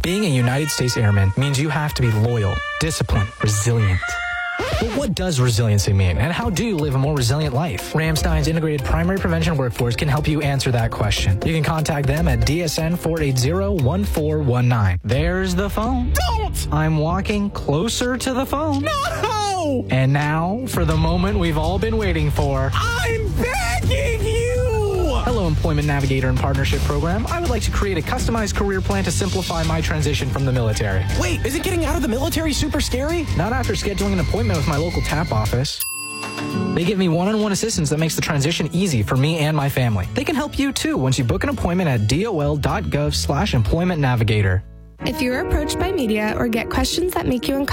Being a United States Airman means you have to be loyal, disciplined, resilient. But what does resiliency mean, and how do you live a more resilient life? Ramstein's integrated primary prevention workforce can help you answer that question. You can contact them at DSN 480-1419. There's the phone. Don't! I'm walking closer to the phone. No! And now, for the moment we've all been waiting for. I'm begging you! Hello, Employment Navigator and Partnership Program. I would like to create a customized career plan to simplify my transition from the military. Wait, is it getting out of the military super scary? Not after scheduling an appointment with my local TAP office. They give me one-on-one assistance that makes the transition easy for me and my family. They can help you too once you book an appointment at dol.gov/employment navigator. If you're approached by media or get questions that make you uncomfortable,